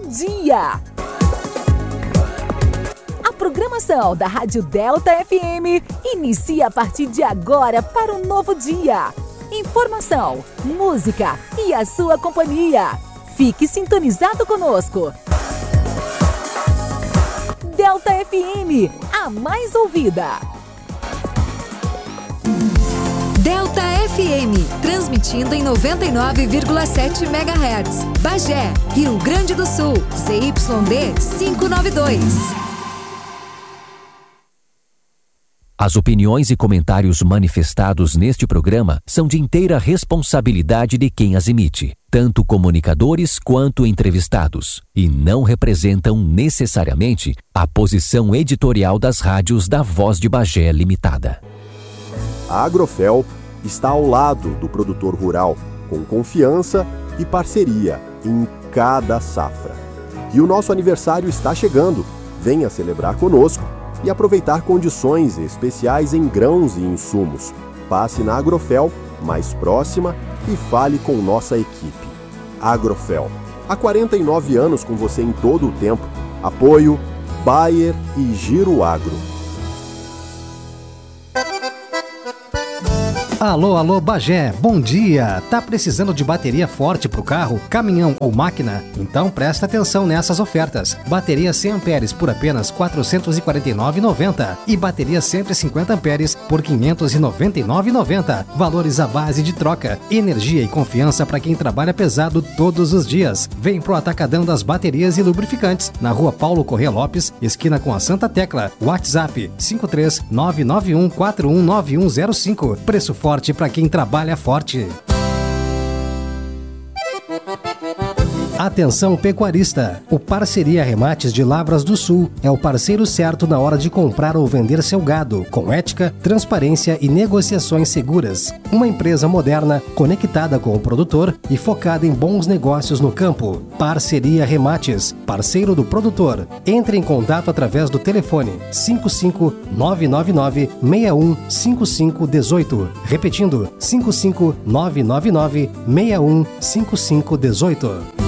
dia! A programação da Rádio Delta FM inicia a partir de agora para um novo dia. Informação, música e a sua companhia. Fique sintonizado conosco. Delta FM, a mais ouvida. Delta FM, transmitindo em 99,7 MHz. Bagé, Rio Grande do Sul, ZYD 592. As opiniões e comentários manifestados neste programa são de inteira responsabilidade de quem as emite, tanto comunicadores quanto entrevistados, e não representam necessariamente a posição editorial das rádios da Voz de Bagé Limitada. A Agrofel está ao lado do produtor rural, com confiança e parceria em cada safra. E o nosso aniversário está chegando. Venha celebrar conosco e aproveitar condições especiais em grãos e insumos. Passe na Agrofel mais próxima e fale com nossa equipe. Agrofel, há 49 anos com você em todo o tempo. Apoio Bayer e Giro Agro. Alô, alô, Bagé, bom dia! Tá precisando de bateria forte pro carro, caminhão ou máquina? Então presta atenção nessas ofertas. Bateria 100 amperes por apenas R$ 449,90 e bateria 150 amperes por R$ 599,90. Valores à base de troca, energia e confiança para quem trabalha pesado todos os dias. Vem pro Atacadão das Baterias e Lubrificantes, na Rua Paulo Corrêa Lopes, esquina com a Santa Tecla. WhatsApp 53991419105. Preço forte para quem trabalha forte. Atenção pecuarista! O Parceria Remates de Lavras do Sul é o parceiro certo na hora de comprar ou vender seu gado, com ética, transparência e negociações seguras. Uma empresa moderna, conectada com o produtor e focada em bons negócios no campo. Parceria Remates, parceiro do produtor. Entre em contato através do telefone 55999-615518. Repetindo, 55999-615518.